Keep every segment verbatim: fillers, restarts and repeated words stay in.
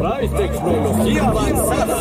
Trae tecnología avanzada.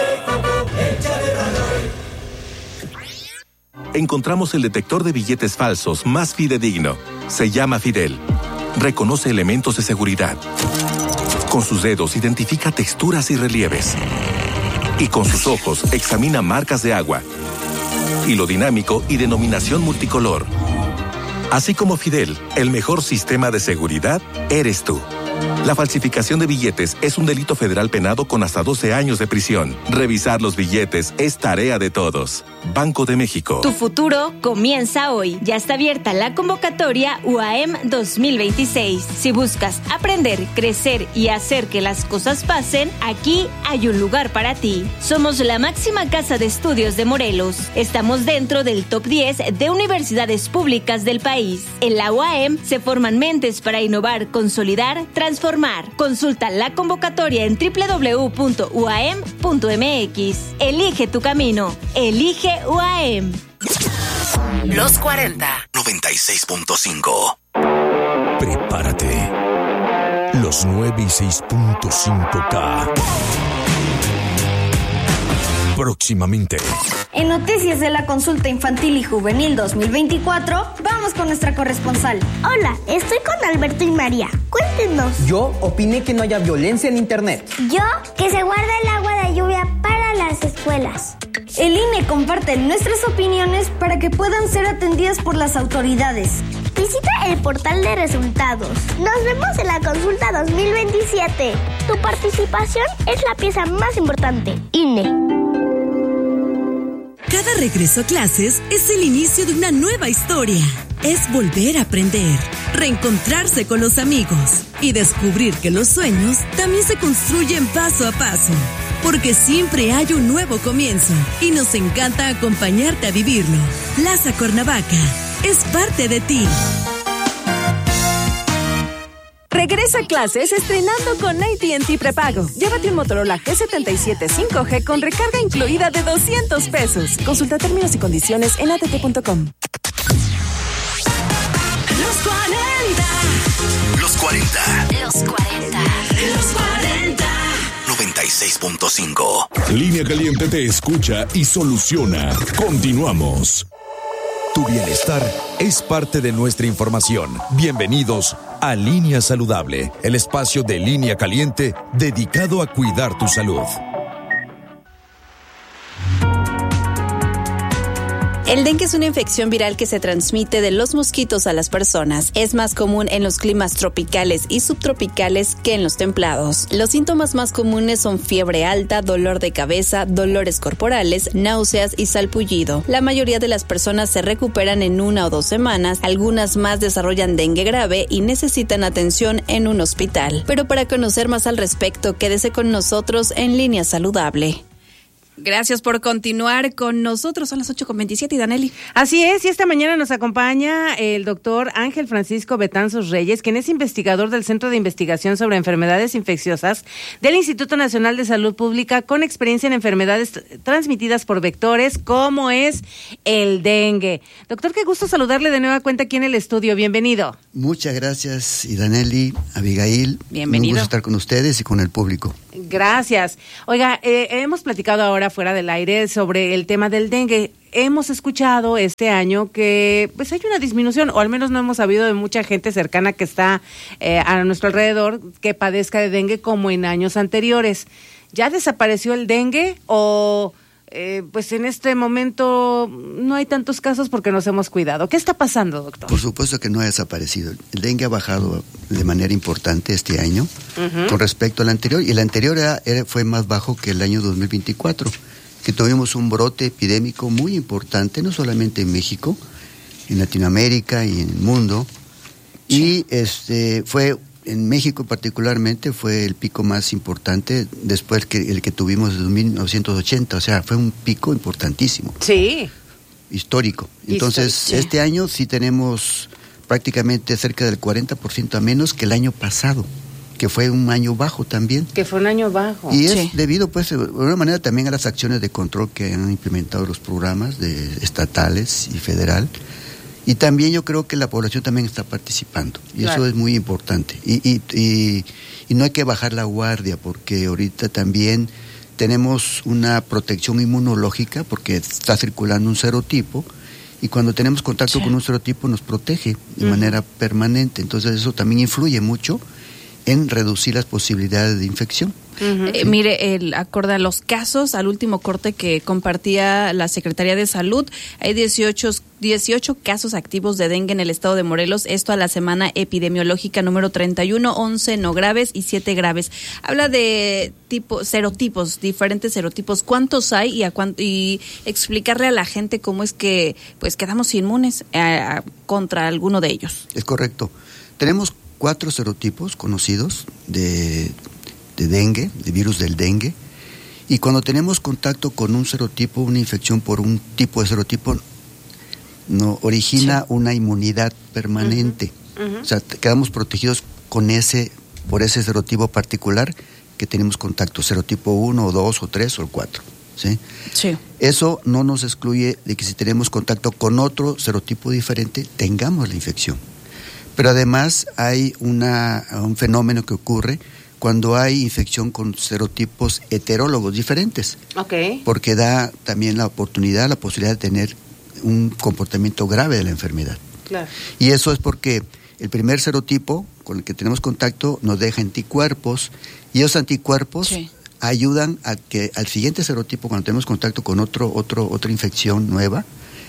Encontramos el detector de billetes falsos más fidedigno. Se llama Fidel. Reconoce elementos de seguridad. Con sus dedos identifica texturas y relieves. Y con sus ojos examina marcas de agua. Hilo dinámico y denominación multicolor. Así como Fidel, el mejor sistema de seguridad eres tú. La falsificación de billetes es un delito federal penado con hasta doce años de prisión. Revisar los billetes es tarea de todos. Banco de México. Tu futuro comienza hoy. Ya está abierta la convocatoria U A M dos mil veintiséis. Si buscas aprender, crecer y hacer que las cosas pasen, aquí hay un lugar para ti. Somos la máxima casa de estudios de Morelos. Estamos dentro del top diez de universidades públicas del país. En la U A M se forman mentes para innovar, consolidar, transformar. Consulta la convocatoria en doble u doble u doble u punto u a m punto m x. Elige tu camino. Elige U A M. Los cuarenta. noventa y seis punto cinco. Prepárate. Los nueve y seis punto cinco K. Próximamente. En Noticias de la Consulta Infantil y Juvenil dos mil veinticuatro, vamos con nuestra corresponsal. Hola, estoy con Alberto y María. Cuéntenos. Yo opiné que no haya violencia en internet. Yo, que se guarde el agua de lluvia para las escuelas. El I N E comparte nuestras opiniones para que puedan ser atendidas por las autoridades. Visita el portal de resultados. Nos vemos en la consulta dos mil veintisiete. Tu participación es la pieza más importante. I N E. Cada regreso a clases es el inicio de una nueva historia. Es volver a aprender, reencontrarse con los amigos y descubrir que los sueños también se construyen paso a paso. Porque siempre hay un nuevo comienzo y nos encanta acompañarte a vivirlo. Plaza Cuernavaca es parte de ti. Regresa a clases estrenando con A T and T Prepago. Llévate un Motorola G setenta y siete cinco G con recarga incluida de doscientos pesos. Consulta términos y condiciones en a t t punto com. Los cuarenta. Los cuarenta. Los cuarenta. Los cuarenta. noventa y seis punto cinco. Línea Caliente te escucha y soluciona. Continuamos. Tu bienestar es parte de nuestra información. Bienvenidos a Línea Saludable, el espacio de Línea Caliente dedicado a cuidar tu salud. El dengue es una infección viral que se transmite de los mosquitos a las personas. Es más común en los climas tropicales y subtropicales que en los templados. Los síntomas más comunes son fiebre alta, dolor de cabeza, dolores corporales, náuseas y salpullido. La mayoría de las personas se recuperan en una o dos semanas, algunas más desarrollan dengue grave y necesitan atención en un hospital. Pero para conocer más al respecto, quédese con nosotros en Línea Saludable. Gracias por continuar con nosotros. Son las ocho con veintisiete y Daneli. Así es, y esta mañana nos acompaña el doctor Ángel Francisco Betanzos Reyes, quien es investigador del Centro de Investigación sobre Enfermedades Infecciosas del Instituto Nacional de Salud Pública, con experiencia en enfermedades transmitidas por vectores, como es el dengue. Doctor, qué gusto saludarle de nueva cuenta aquí en el estudio. Bienvenido. Muchas gracias, Idaneli, Abigail. Bienvenido. Un gusto estar con ustedes y con el público. Gracias. Oiga, eh, hemos platicado ahora fuera del aire sobre el tema del dengue. Hemos escuchado este año que pues hay una disminución, o al menos no hemos sabido de mucha gente cercana que está eh, a nuestro alrededor que padezca de dengue como en años anteriores. ¿Ya desapareció el dengue o eh, pues en este momento no hay tantos casos porque nos hemos cuidado? ¿Qué está pasando, doctor? Por supuesto que no ha desaparecido. El dengue ha bajado de manera importante este año uh-huh. con respecto al anterior, y el anterior era, era, fue más bajo que el año dos mil veinticuatro, que tuvimos un brote epidémico muy importante, no solamente en México, en Latinoamérica y en el mundo, sí. y este fue en México particularmente fue el pico más importante después que el que tuvimos en mil novecientos ochenta, o sea, fue un pico importantísimo. Sí. Histórico. Entonces, Histórico, sí. este año sí tenemos prácticamente cerca del cuarenta por ciento a menos que el año pasado, que fue un año bajo también. Que fue un año bajo. Y sí. es debido, pues, de una manera también a las acciones de control que han implementado los programas de estatales y federal, Y también yo creo que la población también está participando, y claro. eso es muy importante. Y, y, y, y no hay que bajar la guardia, porque ahorita también tenemos una protección inmunológica, porque está circulando un serotipo, y cuando tenemos contacto sí. con un serotipo nos protege de uh-huh. manera permanente. Entonces eso también influye mucho en reducir las posibilidades de infección. Uh-huh. Eh, mire, el, acorde a los casos, al último corte que compartía la Secretaría de Salud, hay dieciocho, dieciocho casos activos de dengue en el estado de Morelos, esto a la semana epidemiológica número treinta y uno, once no graves y siete graves. Habla de tipo serotipos, diferentes serotipos, ¿cuántos hay? Y, a cuánto, y explicarle a la gente cómo es que pues quedamos inmunes a, a, contra alguno de ellos. Es correcto. Tenemos cuatro serotipos conocidos de, de dengue, de virus del dengue, y cuando tenemos contacto con un serotipo, una infección por un tipo de serotipo, no origina sí. una inmunidad permanente. Uh-huh. Uh-huh. O sea, quedamos protegidos con ese, por ese serotipo particular que tenemos contacto, serotipo uno, o dos, o tres, o cuatro. ¿Sí? Sí. Eso no nos excluye de que si tenemos contacto con otro serotipo diferente, tengamos la infección. Pero además hay una, un fenómeno que ocurre cuando hay infección con serotipos heterólogos diferentes. Okay. Porque da también la oportunidad, la posibilidad de tener un comportamiento grave de la enfermedad. Claro. Y eso es porque el primer serotipo con el que tenemos contacto nos deja anticuerpos, y esos anticuerpos sí. ayudan a que al siguiente serotipo, cuando tenemos contacto con otro, otro, otra infección nueva,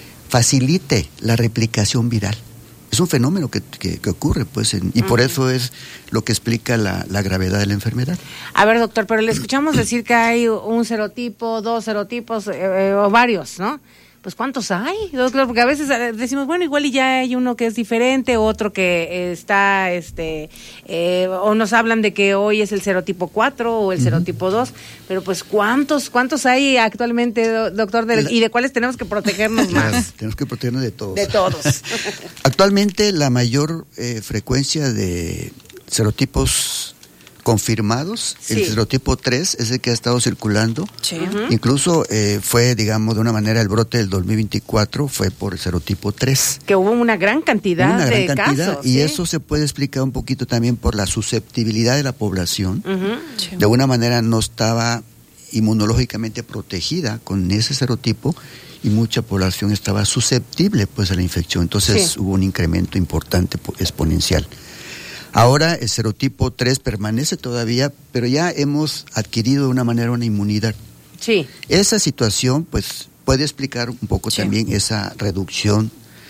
facilite la replicación viral. Es un fenómeno que, que, que ocurre, pues, en, y uh-huh. por eso es lo que explica la, la gravedad de la enfermedad. A ver, doctor, pero le escuchamos decir que hay un serotipo, dos serotipos, eh, o varios, ¿no? Pues, ¿cuántos hay, doctor? Porque a veces decimos, bueno, igual y ya hay uno que es diferente, otro que está, este, eh, o nos hablan de que hoy es el serotipo cuatro o el uh-huh. serotipo dos, pero pues, ¿cuántos cuántos hay actualmente, doctor? De, ¿Y de cuáles tenemos que protegernos más? Claro, tenemos que protegernos de todos. De todos. Actualmente, la mayor eh, frecuencia de serotipos confirmados, sí. el serotipo tres es el que ha estado circulando. Sí. Uh-huh. Incluso eh, fue, digamos, de una manera, el brote del dos mil veinticuatro fue por el serotipo tres. Que hubo una gran cantidad una de gran cantidad, casos. Y ¿sí? eso se puede explicar un poquito también por la susceptibilidad de la población. Uh-huh. Sí. De alguna manera no estaba inmunológicamente protegida con ese serotipo, y mucha población estaba susceptible, pues, a la infección. Entonces sí. hubo un incremento importante, exponencial. Ahora el serotipo tres permanece todavía, pero ya hemos adquirido de una manera una inmunidad. Sí. Esa situación, pues, puede explicar un poco sí. también esa reducción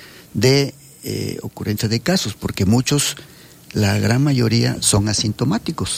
de eh, ocurrencia de casos, porque muchos, la gran mayoría, son asintomáticos.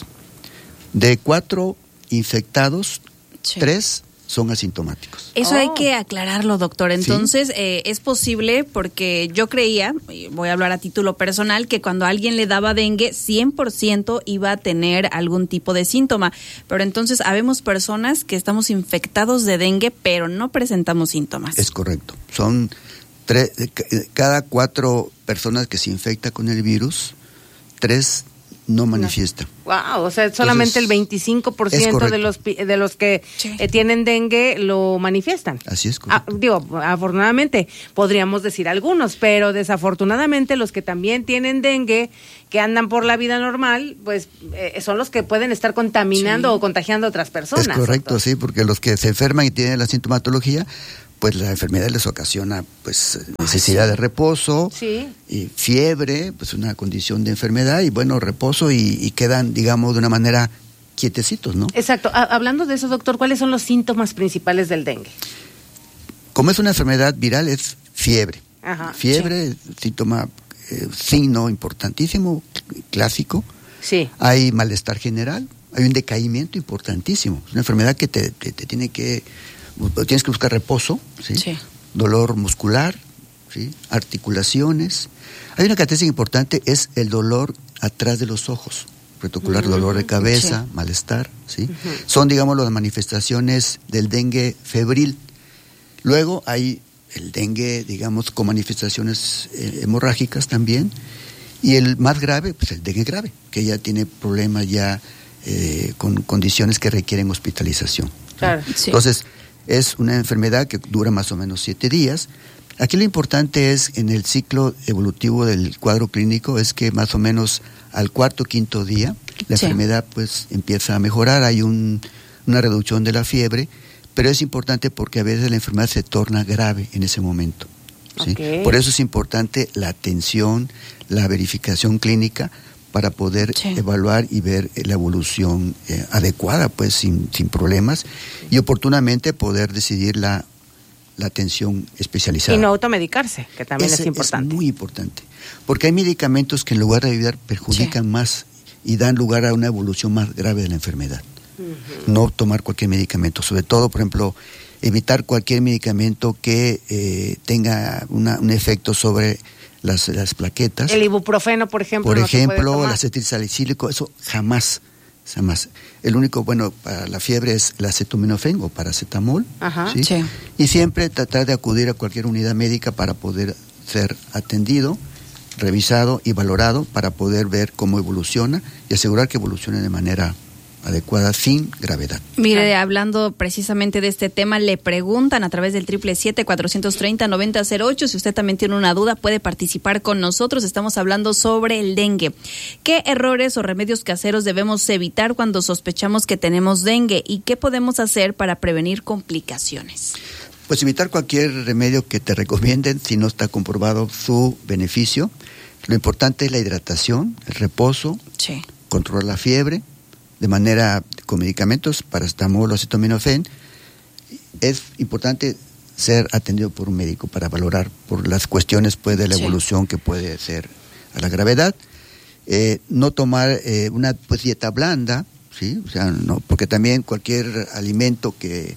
De cuatro infectados, sí. tres son asintomáticos. Eso oh. hay que aclararlo, doctor. Entonces, ¿sí? eh, es posible, porque yo creía, y voy a hablar a título personal, que cuando a alguien le daba dengue, cien por ciento iba a tener algún tipo de síntoma. Pero entonces, habemos personas que estamos infectados de dengue, pero no presentamos síntomas. Es correcto. Son tres, cada cuatro personas que se infecta con el virus, tres no manifiesta. Wow, o sea, solamente Entonces, el veinticinco por ciento de los de los que sí. eh, tienen dengue lo manifiestan. Así es. Ah, digo, afortunadamente podríamos decir algunos, pero desafortunadamente los que también tienen dengue, que andan por la vida normal, pues eh, son los que pueden estar contaminando sí. o contagiando a otras personas. Es correcto, doctor. Sí, porque los que se enferman y tienen la sintomatología, pues la enfermedad les ocasiona pues necesidad Ay, sí. de reposo sí. y fiebre, pues una condición de enfermedad, y bueno, reposo, y, y quedan, digamos, de una manera quietecitos, ¿no? Exacto. A- hablando de eso, doctor, ¿cuáles son los síntomas principales del dengue? Como es una enfermedad viral, es fiebre. Ajá, fiebre, sí. síntoma, eh, signo importantísimo, clásico. Sí. Hay malestar general, hay un decaimiento importantísimo. Es una enfermedad que te, te, te tiene que... Tienes que buscar reposo, ¿sí? Sí. Dolor muscular, ¿sí? Articulaciones. Hay una característica importante, es el dolor atrás de los ojos. Retocular, uh-huh. dolor de cabeza, sí. malestar, ¿sí? Uh-huh. Son, digamos, las manifestaciones del dengue febril. Luego hay el dengue, digamos, con manifestaciones eh, hemorrágicas también. Y el más grave, pues el dengue grave, que ya tiene problemas ya eh, con condiciones que requieren hospitalización. Claro, sí. Entonces, es una enfermedad que dura más o menos siete días, Aquí lo importante es, en el ciclo evolutivo del cuadro clínico, es que más o menos al cuarto o quinto día la sí. enfermedad pues empieza a mejorar, hay un, una reducción de la fiebre, pero es importante porque a veces la enfermedad se torna grave en ese momento. ¿sí? Okay. Por eso es importante la atención, la verificación clínica, para poder sí. evaluar y ver la evolución eh, adecuada, pues sin, sin problemas, y oportunamente poder decidir la, la atención especializada. Y no automedicarse, que también Ese es importante. Es muy importante, porque hay medicamentos que en lugar de ayudar perjudican sí. más y dan lugar a una evolución más grave de la enfermedad. Uh-huh. No tomar cualquier medicamento, sobre todo, por ejemplo, evitar cualquier medicamento que eh, tenga una, un efecto sobre Las, las plaquetas. El ibuprofeno, por ejemplo. Por no ejemplo, el acetilsalicílico, eso jamás, jamás. El único bueno para la fiebre es el acetaminofén o paracetamol. Ajá, ¿sí? Sí. Y siempre tratar de acudir a cualquier unidad médica para poder ser atendido, revisado y valorado para poder ver cómo evoluciona y asegurar que evolucione de manera adecuada, sin gravedad. Mire, hablando precisamente de este tema, le preguntan a través del triple siete, cuatrocientos treinta, noventa cero ocho, si usted también tiene una duda, puede participar con nosotros. Estamos hablando sobre el dengue. ¿Qué errores o remedios caseros debemos evitar cuando sospechamos que tenemos dengue? ¿Y qué podemos hacer para prevenir complicaciones? Pues evitar cualquier remedio que te recomienden si no está comprobado su beneficio. Lo importante es la hidratación, el reposo, sí. controlar la fiebre, de manera con medicamentos, paracetamol o acetaminofén. Es importante ser atendido por un médico para valorar por las cuestiones pues, de la sí. evolución que puede ser a la gravedad. Eh, no tomar eh, una pues, dieta blanda, ¿sí? O sea, no, porque también cualquier alimento que,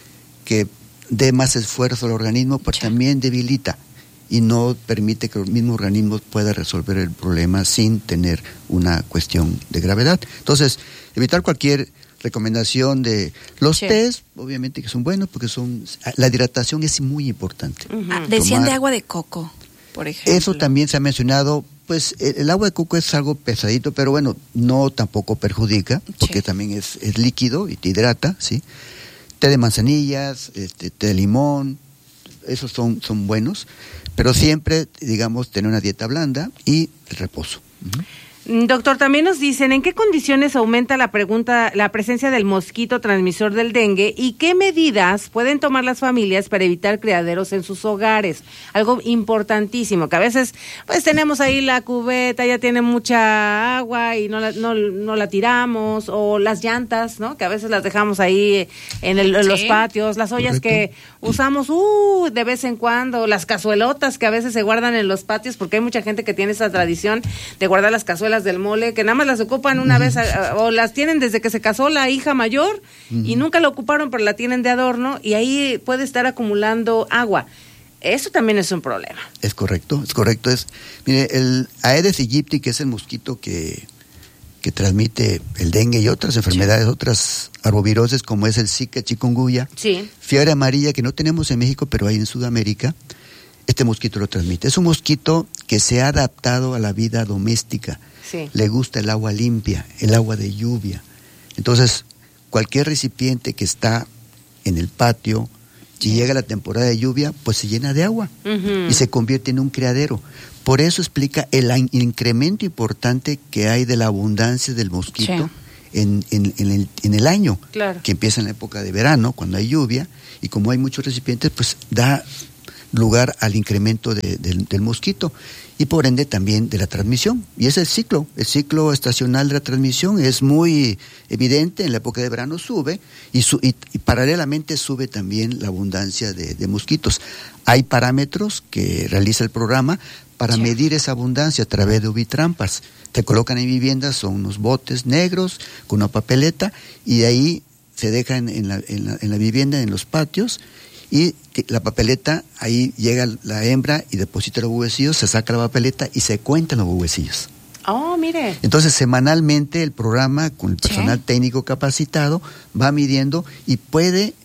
que dé más esfuerzo al organismo pues, sí. también debilita y no permite que el mismo organismo pueda resolver el problema sin tener una cuestión de gravedad. Entonces, evitar cualquier recomendación de los sí. test, obviamente que son buenos porque son la hidratación es muy importante. Uh-huh. Ah, decían Tomar, de agua de coco, por ejemplo. Eso también se ha mencionado, pues el, el agua de coco es algo pesadito, pero bueno, no tampoco perjudica, porque sí. también es, es líquido y te hidrata, ¿sí? Té de manzanillas, este, té de limón, esos son, son buenos, pero siempre, digamos, tener una dieta blanda y el reposo. Uh-huh. Doctor, también nos dicen, ¿en qué condiciones aumenta la pregunta, la presencia del mosquito transmisor del dengue y qué medidas pueden tomar las familias para evitar criaderos en sus hogares? Algo importantísimo, que a veces pues tenemos ahí la cubeta, ya tiene mucha agua y no la, no, no la tiramos, o las llantas, ¿no? Que a veces las dejamos ahí en, el, en sí. los patios, las ollas Correcto. Que usamos uh, de vez en cuando, las cazuelotas que a veces se guardan en los patios, porque hay mucha gente que tiene esa tradición de guardar las cazuelas del mole, que nada más las ocupan una uh-huh. vez a, o las tienen desde que se casó la hija mayor uh-huh. y nunca la ocuparon, pero la tienen de adorno y ahí puede estar acumulando agua. Eso también es un problema. Es correcto, es correcto. Es, mire, el Aedes aegypti, que es el mosquito que, que transmite el dengue y otras enfermedades, sí. otras arboviroses como es el Zika, chikungunya, sí. fiebre amarilla que no tenemos en México, pero hay en Sudamérica. Este mosquito lo transmite. Es un mosquito que se ha adaptado a la vida doméstica. Sí. Le gusta el agua limpia, el agua de lluvia. Entonces, cualquier recipiente que está en el patio y sí. llega la temporada de lluvia, pues se llena de agua uh-huh. y se convierte en un criadero. Por eso explica el incremento importante que hay de la abundancia del mosquito sí. en, en, en, el, en el año, claro. que empieza en la época de verano, cuando hay lluvia, y como hay muchos recipientes, pues da lugar al incremento de, de, del mosquito y por ende también de la transmisión. Y es el ciclo, el ciclo estacional de la transmisión es muy evidente, en la época de verano sube y, su, y, y paralelamente sube también la abundancia de, de mosquitos. Hay parámetros que realiza el programa para sí. medir esa abundancia a través de ubitrampas. Te colocan en viviendas, son unos botes negros con una papeleta y de ahí se dejan en la, en la, en la vivienda, en los patios, y la papeleta, ahí llega la hembra y deposita los huevecillos, se saca la papeleta y se cuentan los huevecillos. Oh, mire. Entonces, semanalmente el programa con el personal ¿Sí? técnico capacitado va midiendo y puede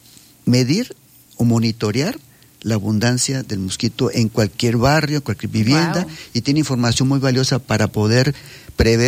medir o monitorear la abundancia del mosquito en cualquier barrio, cualquier vivienda, wow. y tiene información muy valiosa para poder prever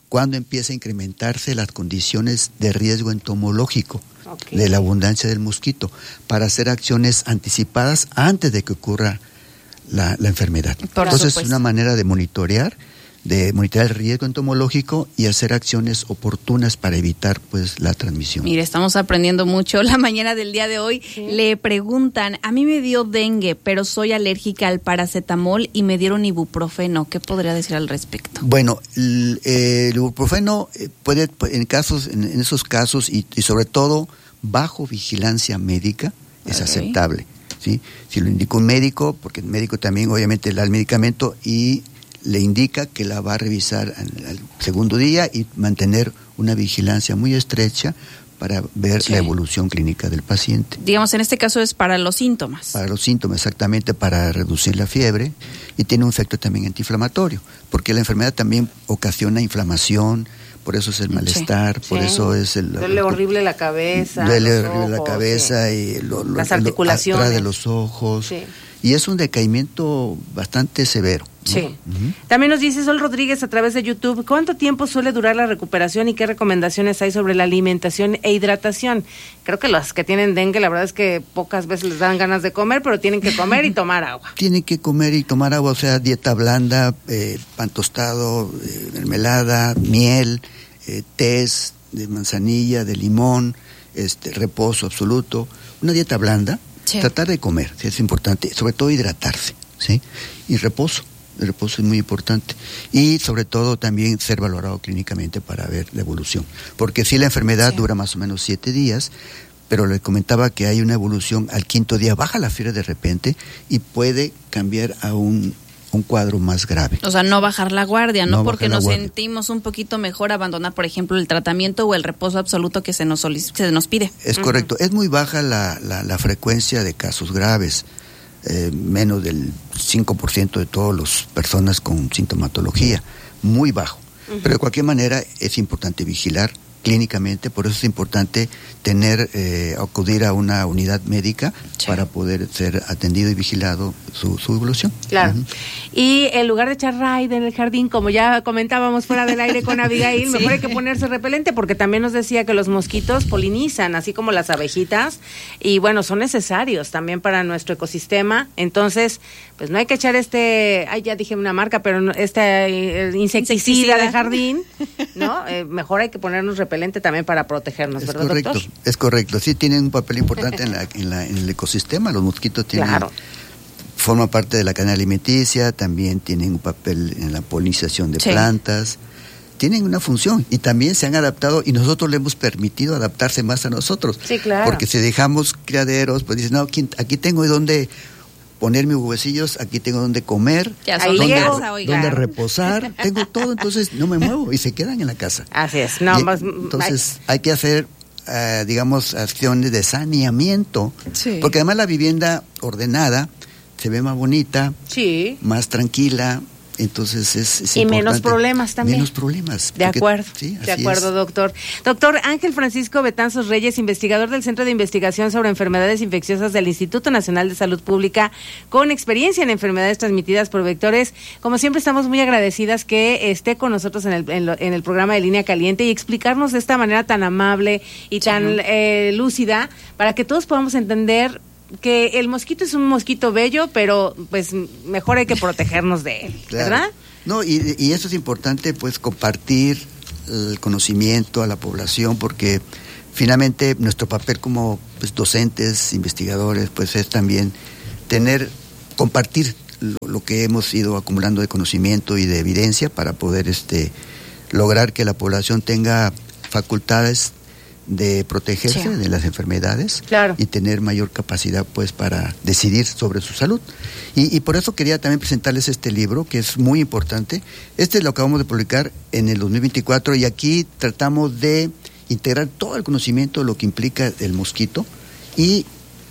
cuando empieza a incrementarse las condiciones de riesgo entomológico, okay, de la abundancia del mosquito, para hacer acciones anticipadas antes de que ocurra la, la enfermedad. Por Entonces supuesto. Es una manera de monitorear, de monitorear el riesgo entomológico y hacer acciones oportunas para evitar pues la transmisión. Mire, estamos aprendiendo mucho. La mañana del día de hoy sí. le preguntan, a mí me dio dengue, pero soy alérgica al paracetamol y me dieron ibuprofeno. ¿Qué podría decir al respecto? Bueno, el, el ibuprofeno puede, en casos, en, en esos casos y, y sobre todo bajo vigilancia médica es okay. aceptable, ¿sí? Si lo indica un médico, porque el médico también obviamente le da el medicamento y le indica que la va a revisar al, al segundo día y mantener una vigilancia muy estrecha para ver sí. la evolución clínica del paciente. Digamos, en este caso es para los síntomas. Para los síntomas, exactamente, para reducir la fiebre, y tiene un efecto también antiinflamatorio, porque la enfermedad también ocasiona inflamación, por eso es el malestar, sí. por sí. eso es el... Duele horrible la cabeza. Duele horrible la cabeza sí. y lo, lo, las articulaciones. Lo, atrás de los ojos. Sí. Y es un decaimiento bastante severo, ¿no? Sí. Uh-huh. También nos dice Sol Rodríguez a través de YouTube, ¿cuánto tiempo suele durar la recuperación y qué recomendaciones hay sobre la alimentación e hidratación? Creo que los que tienen dengue, la verdad es que pocas veces les dan ganas de comer, pero tienen que comer y tomar agua. Tienen que comer y tomar agua, o sea, dieta blanda, eh, pan tostado, eh, mermelada, miel, eh, tés de manzanilla, de limón, este, reposo absoluto, una dieta blanda. Sí. Tratar de comer, ¿sí? Es importante, sobre todo hidratarse, ¿sí? Y reposo, el reposo es muy importante. Y sobre todo también ser valorado clínicamente para ver la evolución. Porque si la enfermedad sí. dura más o menos siete días, pero le comentaba que hay una evolución, al quinto día baja la fiebre de repente y puede cambiar a un... un cuadro más grave. O sea, no bajar la guardia, no, no porque nos guardia. sentimos un poquito mejor abandonar, por ejemplo, el tratamiento o el reposo absoluto que se nos solic- se nos pide. Es uh-huh. correcto. Es muy baja la, la, la frecuencia de casos graves, eh, menos del cinco por ciento de todas las personas con sintomatología, muy bajo. Uh-huh. Pero de cualquier manera es importante vigilar clínicamente, por eso es importante tener, eh, acudir a una unidad médica sí. para poder ser atendido y vigilado su, su evolución. Claro. Uh-huh. Y en lugar de echar raid en el jardín, como ya comentábamos fuera del aire con Abigail, sí. mejor hay que ponerse repelente, porque también nos decía que los mosquitos polinizan, así como las abejitas, y bueno, son necesarios también para nuestro ecosistema. Entonces, pues no hay que echar este, ay, ya dije una marca, pero no, este eh, insecticida, insecticida de jardín, ¿no? Eh, mejor hay que ponernos repelente también para protegernos, es ¿verdad, correcto, doctor? Es correcto, sí tienen un papel importante en, la, en, la, en el ecosistema, los mosquitos tienen, claro. forman parte de la cadena alimenticia, también tienen un papel en la polinización de sí. plantas, tienen una función y también se han adaptado y nosotros le hemos permitido adaptarse más a nosotros, sí, claro. porque si dejamos criaderos, pues dicen, no, aquí, aquí tengo donde poner mis huevecillos, aquí tengo donde comer, donde, casa, donde reposar, tengo todo, entonces no me muevo y se quedan en la casa. Así es. No, y, más, entonces hay, hay que hacer, uh, digamos, acciones de saneamiento, sí. porque además la vivienda ordenada se ve más bonita, sí. más tranquila. Entonces es, es y importante. menos problemas también. Menos problemas. De porque, acuerdo, sí, de acuerdo, es. doctor. Doctor Ángel Francisco Betanzos Reyes, investigador del Centro de Investigación sobre Enfermedades Infecciosas del Instituto Nacional de Salud Pública, con experiencia en enfermedades transmitidas por vectores. Como siempre, estamos muy agradecidas que esté con nosotros en el, en, lo, en el programa de Línea Caliente y explicarnos de esta manera tan amable y tan sí. eh, lúcida, para que todos podamos entender que el mosquito es un mosquito bello, pero pues mejor hay que protegernos de él, claro. ¿verdad? No, y, y eso es importante, pues compartir el conocimiento a la población, porque finalmente nuestro papel como pues, docentes, investigadores, pues es también tener, compartir lo, lo que hemos ido acumulando de conocimiento y de evidencia para poder este lograr que la población tenga facultades de protegerse sí. de las enfermedades claro. y tener mayor capacidad pues para decidir sobre su salud. Y, y por eso quería también presentarles este libro, que es muy importante. Este lo acabamos de publicar en el dos mil veinticuatro y aquí tratamos de integrar todo el conocimiento de lo que implica el mosquito, y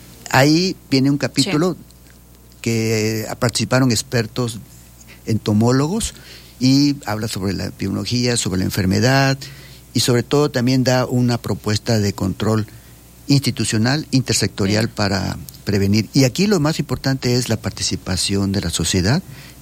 ahí viene un capítulo sí. que participaron expertos entomólogos y habla sobre la epidemiología, sobre la enfermedad, y sobre todo también da una propuesta de control institucional, intersectorial sí. para prevenir. Y aquí lo más importante es la participación de la sociedad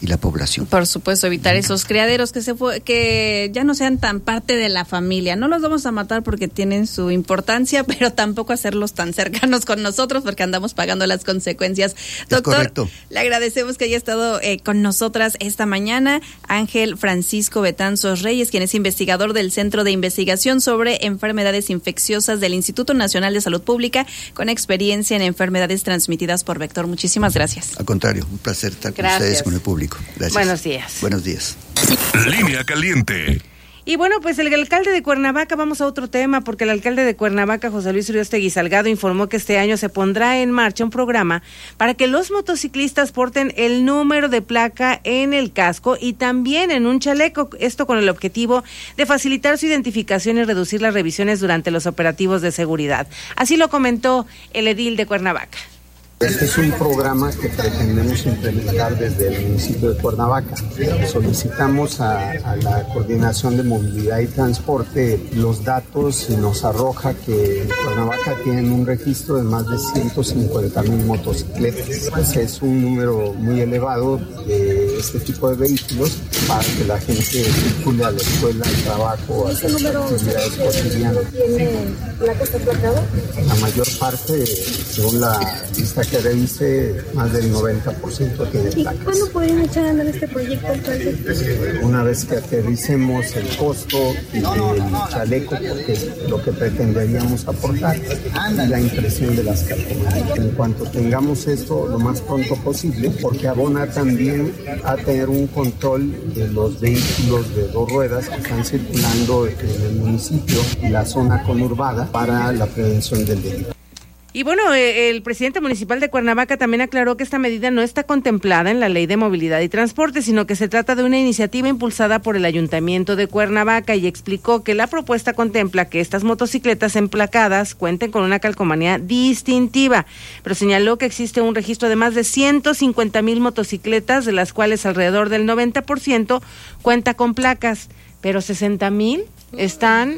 y la población. Por supuesto, evitar esos criaderos que se fue, que ya no sean tan parte de la familia. No los vamos a matar porque tienen su importancia, pero tampoco hacerlos tan cercanos con nosotros porque andamos pagando las consecuencias. Doctor, es correcto. Le agradecemos que haya estado eh, con nosotras esta mañana. Ángel Francisco Betanzos Reyes, quien es investigador del Centro de Investigación sobre Enfermedades Infecciosas del Instituto Nacional de Salud Pública, con experiencia en enfermedades transmitidas por vector. Muchísimas gracias. Al contrario, un placer estar con Gracias. ustedes, con el público. Gracias. Buenos días. Buenos días. Línea caliente. Y bueno, pues el alcalde de Cuernavaca, vamos a otro tema, porque el alcalde de Cuernavaca, José Luis Uriostegui Salgado, informó que este año se pondrá en marcha un programa para que los motociclistas porten el número de placa en el casco y también en un chaleco, esto con el objetivo de facilitar su identificación y reducir las revisiones durante los operativos de seguridad. Así lo comentó el edil de Cuernavaca. Este es un programa que pretendemos implementar desde el municipio de Cuernavaca. Solicitamos a, a la Coordinación de Movilidad y Transporte los datos y nos arroja que en Cuernavaca tienen un registro de más de ciento cincuenta mil motocicletas. Pues es un número muy elevado de este tipo de vehículos para que la gente circule a la escuela, al trabajo, a sus actividades cotidianas. ¿Tiene placas aplacadas? La mayor parte, según la lista que revise, más del noventa por ciento tiene placas. ¿Y cuándo pueden echar a andar este proyecto entonces? Una vez que aterricemos el costo del chaleco, porque es lo que pretenderíamos aportar, y la impresión de las calcomanías. En cuanto tengamos esto lo más pronto posible, porque abona también a tener un control de los vehículos de dos ruedas que están circulando en el municipio y la zona conurbada para la prevención del delito. Y bueno, eh, el presidente municipal de Cuernavaca también aclaró que esta medida no está contemplada en la Ley de Movilidad y Transporte, sino que se trata de una iniciativa impulsada por el Ayuntamiento de Cuernavaca, y explicó que la propuesta contempla que estas motocicletas emplacadas cuenten con una calcomanía distintiva, pero señaló que existe un registro de más de ciento cincuenta mil motocicletas, de las cuales alrededor del noventa por ciento cuenta con placas, pero sesenta mil están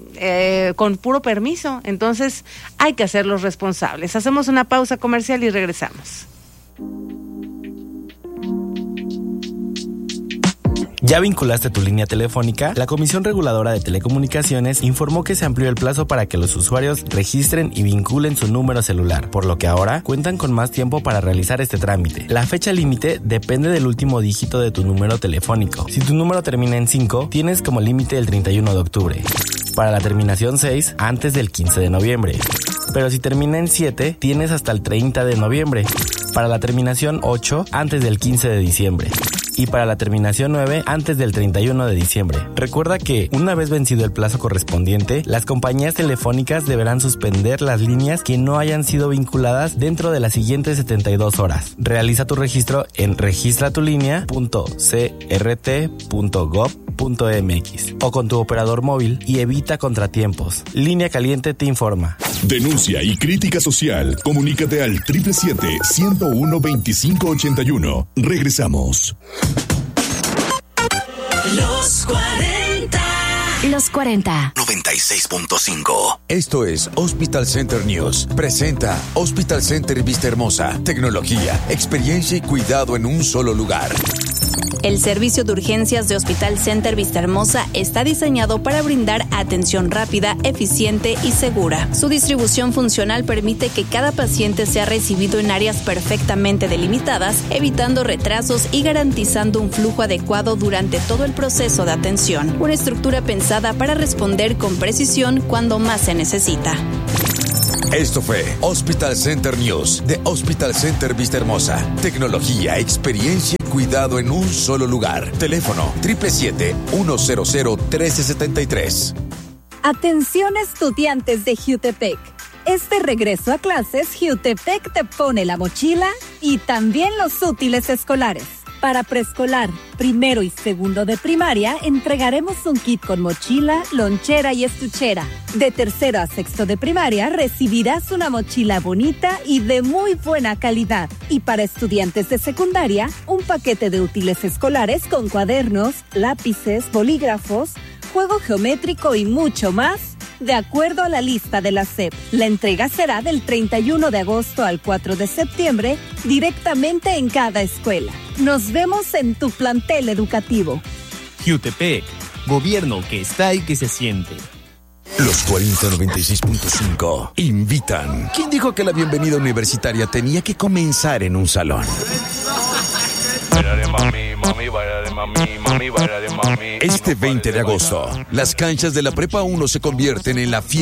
Eh, con puro permiso. Entonces hay que hacerlos responsables. Hacemos una pausa comercial y regresamos. ¿Ya vinculaste tu línea telefónica? La Comisión Reguladora de Telecomunicaciones informó que se amplió el plazo para que los usuarios registren y vinculen su número celular, por lo que ahora cuentan con más tiempo para realizar este trámite. La fecha límite depende del último dígito de tu número telefónico. Si tu número termina en cinco, tienes como límite el treinta y uno de octubre. Para la terminación seis, antes del quince de noviembre. Pero si termina en siete, tienes hasta el treinta de noviembre. Para la terminación ocho, antes del quince de diciembre. Y para la terminación nueve, antes del treinta y uno de diciembre. Recuerda que, una vez vencido el plazo correspondiente, las compañías telefónicas deberán suspender las líneas que no hayan sido vinculadas dentro de las siguientes setenta y dos horas. Realiza tu registro en registratulinea punto c r t punto gov punto m x o con tu operador móvil y evita contratiempos. Línea Caliente te informa. Denuncia y crítica social. Comunícate al siete siete siete, ciento uno, veinticinco ochenta y uno. Regresamos. Los cuarenta. Los cuarenta. noventa y seis punto cinco. Esto es Hospital Center News. Presenta Hospital Center Vista Hermosa. Tecnología, experiencia y cuidado en un solo lugar. El servicio de urgencias de Hospital Center Vista Hermosa está diseñado para brindar atención rápida, eficiente y segura. Su distribución funcional permite que cada paciente sea recibido en áreas perfectamente delimitadas, evitando retrasos y garantizando un flujo adecuado durante todo el proceso de atención. Una estructura pensada para responder con precisión cuando más se necesita. Esto fue Hospital Center News de Hospital Center Vista Hermosa. Tecnología, experiencia y cuidado en un solo lugar. Teléfono siete siete siete, uno cero cero, uno tres siete tres. Atención estudiantes de Jutepec. Este regreso a clases, Jutepec te pone la mochila y también los útiles escolares. Para preescolar, primero y segundo de primaria, entregaremos un kit con mochila, lonchera y estuchera. De tercero a sexto de primaria, recibirás una mochila bonita y de muy buena calidad. Y para estudiantes de secundaria, un paquete de útiles escolares con cuadernos, lápices, bolígrafos, juego geométrico y mucho más, de acuerdo a la lista de la S E P. La entrega será del treinta y uno de agosto al cuatro de septiembre, directamente en cada escuela. Nos vemos en tu plantel educativo. Jutepec, gobierno que está y que se siente. Los cuarenta noventa y seis punto cinco invitan. ¿Quién dijo que la bienvenida universitaria tenía que comenzar en un salón? Este veinte de agosto, las canchas de la Prepa uno se convierten en la fiesta